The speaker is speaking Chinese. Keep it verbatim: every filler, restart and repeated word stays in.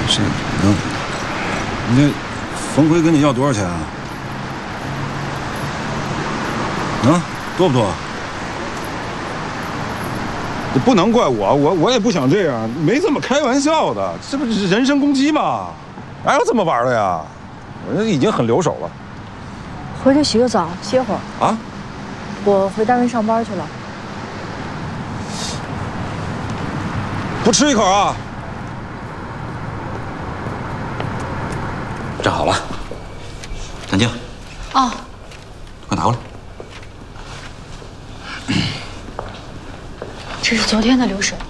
这能？你这冯奎跟你要多少钱啊？啊，多不多？这不能怪我，我我也不想这样，没这么开玩笑的，这不是人身攻击吗？哪有这么玩的呀？我这已经很留手了。 回去洗个澡，歇会儿。 啊？ 我回单位上班去了。 不吃一口啊？ 站好了，南京。 哦。 快拿过来。 这是昨天的流水。